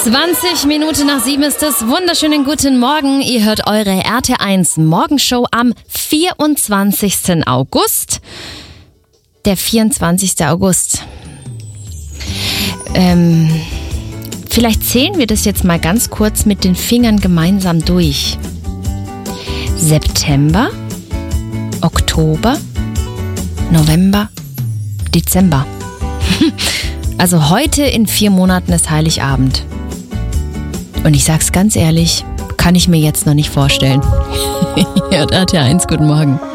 20 Minuten nach 7 ist es. Wunderschönen guten Morgen. Ihr hört eure RT1 Morgenshow am 24. August. Der 24. August. Vielleicht zählen wir das jetzt mal ganz kurz mit den Fingern gemeinsam durch. September, Oktober, November, Dezember. Also heute in 4 Monaten ist Heiligabend. Und ich sag's ganz ehrlich, kann ich mir jetzt noch nicht vorstellen. Ja, RT1, guten Morgen.